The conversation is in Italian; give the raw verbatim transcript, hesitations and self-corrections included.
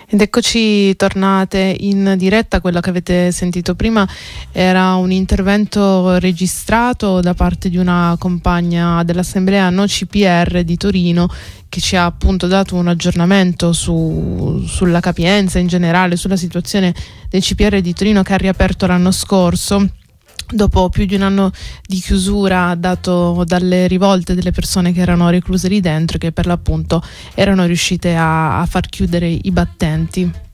Ed eccoci tornate in diretta. Quello che avete sentito prima era un intervento registrato da parte di una compagna dell'Assemblea No C P R di Torino, che ci ha appunto dato un aggiornamento su, sulla capienza in generale, sulla situazione del C P R di Torino, che ha riaperto l'anno scorso dopo più di un anno di chiusura dato dalle rivolte delle persone che erano recluse lì dentro, che per l'appunto erano riuscite a, a far chiudere i battenti.